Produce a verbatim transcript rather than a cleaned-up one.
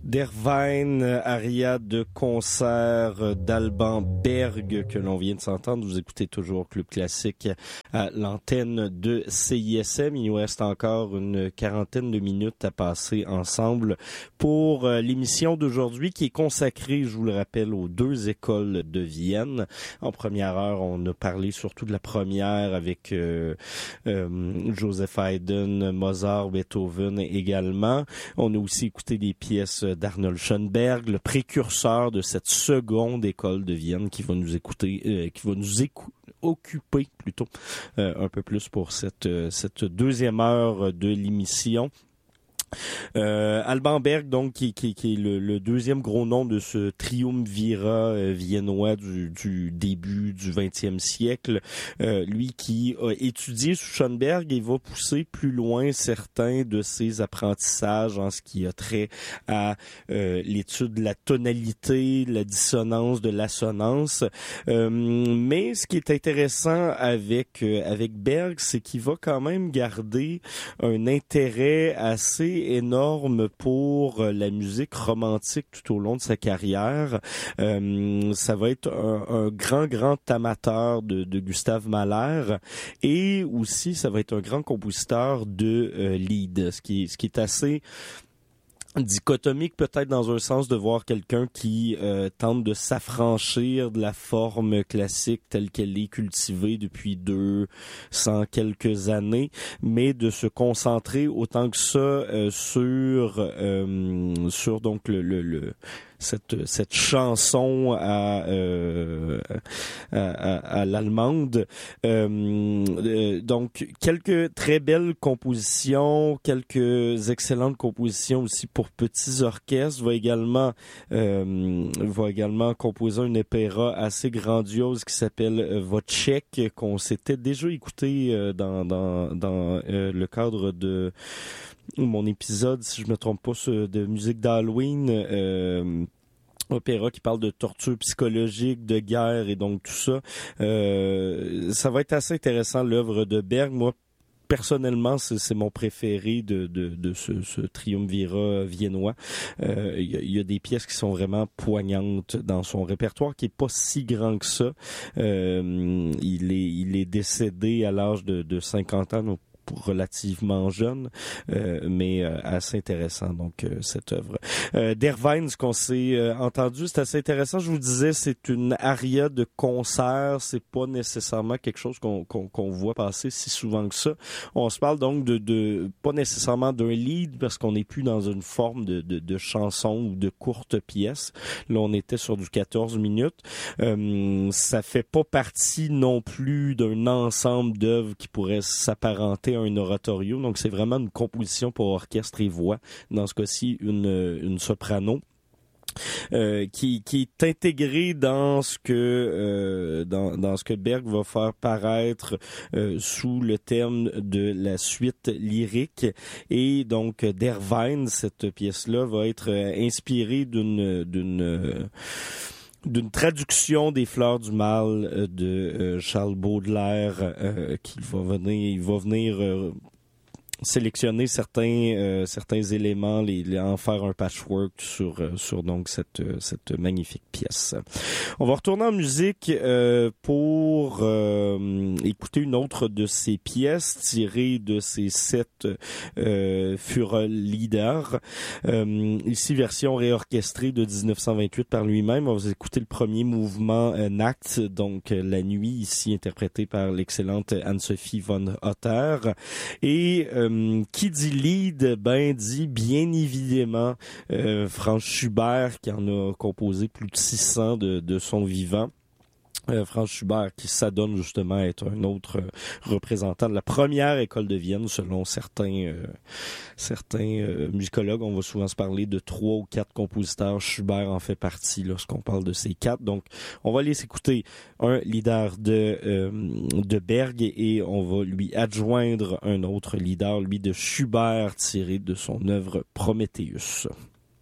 Der Wein, aria de concert d'Alban Berg que l'on vient de s'entendre. Vous écoutez toujours Club Classique à l'antenne de C I S M. Il nous reste encore une quarantaine de minutes à passer ensemble pour l'émission d'aujourd'hui qui est consacrée, je vous le rappelle, aux deux écoles de Vienne. En première heure, on a parlé surtout de la première avec euh, euh, Joseph Haydn, Mozart, Beethoven également. On a aussi écouté des pièces d'Arnold Schönberg, le précurseur de cette seconde école de Vienne qui va nous écouter, euh, qui va nous écouter. occuper plutôt euh, un peu plus pour cette euh, cette deuxième heure de l'émission. Euh, Alban Berg, donc, qui, qui, qui est le, le deuxième gros nom de ce triumvirat euh, viennois du, du début du vingtième siècle. Euh, lui qui a étudié sous Schönberg et va pousser plus loin certains de ses apprentissages en ce qui a trait à euh, l'étude de la tonalité, la dissonance, de l'assonance. Euh, mais ce qui est intéressant avec euh, avec Berg, c'est qu'il va quand même garder un intérêt assez énorme pour la musique romantique tout au long de sa carrière. Euh, ça va être un, un grand, grand amateur de, de Gustav Mahler et aussi ça va être un grand compositeur de euh, Lied, ce qui, ce qui est assez dichotomique peut-être dans un sens de voir quelqu'un qui euh, tente de s'affranchir de la forme classique telle qu'elle est cultivée depuis deux cents quelques années, mais de se concentrer autant que ça euh, sur euh, sur donc le, le, le cette cette chanson à euh, à, à, à l'allemande. Euh, euh, donc quelques très belles compositions, quelques excellentes compositions aussi pour petits orchestres. Va également euh, va également composer un opéra assez grandiose qui s'appelle Wojciech, qu'on s'était déjà écouté euh, dans dans dans euh, le cadre de mon épisode, si je me trompe pas, de musique d'Halloween. Euh, opéra qui parle de torture psychologique, de guerre et donc tout ça. Euh, ça va être assez intéressant, l'œuvre de Berg. Moi, personnellement, c'est, c'est mon préféré de, de, de ce, ce triumvirat viennois. Euh, il y a, il y a des pièces qui sont vraiment poignantes dans son répertoire, qui est pas si grand que ça. Euh, il est, il est décédé à l'âge de, de cinquante ans, donc relativement jeune, euh, mais euh, assez intéressant, donc, euh, cette œuvre. Euh, Der Wein, ce qu'on s'est euh, entendu, c'est assez intéressant. Je vous disais, c'est une aria de concert, c'est pas nécessairement quelque chose qu'on, qu'on, qu'on voit passer si souvent que ça. On se parle donc de, de pas nécessairement d'un lead, parce qu'on n'est plus dans une forme de, de, de chanson ou de courte pièce. Là, on était sur du quatorze minutes. Euh, ça fait pas partie non plus d'un ensemble d'œuvres qui pourrait s'apparenter un oratorio, donc c'est vraiment une composition pour orchestre et voix, dans ce cas-ci une, une soprano. Euh, qui, qui est intégré dans ce que euh, dans, dans ce que Berg va faire paraître euh, sous le terme de la suite lyrique. Et donc Der Wein, cette pièce-là, va être euh, inspirée d'une d'une euh, d'une traduction des Fleurs du Mal de euh, Charles Baudelaire, euh, qui va venir, il va venir euh, sélectionner certains euh, certains éléments, les, les en faire un patchwork sur euh, sur donc cette euh, cette magnifique pièce. On va retourner en musique euh, pour euh, écouter une autre de ces pièces tirées de ces sept euh, Furlieder. Euh, ici version réorchestrée de dix-neuf cent vingt-huit par lui-même. On va écouter le premier mouvement euh, Nacht, donc euh, la nuit, ici interprété par l'excellente Anne-Sophie von Otter. Et euh, qui dit Lied, ben dit bien évidemment euh, Franz Schubert, qui en a composé plus de six cents de, de son vivant. Euh, Franz Schubert qui s'adonne justement à être un autre euh, représentant de la première école de Vienne selon certains euh, certains euh, musicologues. On va souvent se parler de trois ou quatre compositeurs. Schubert en fait partie lorsqu'on parle de ces quatre. Donc on va aller s'écouter un leader de euh, de Berg et on va lui adjoindre un autre leader, lui de Schubert, tiré de son œuvre Prométhéeus.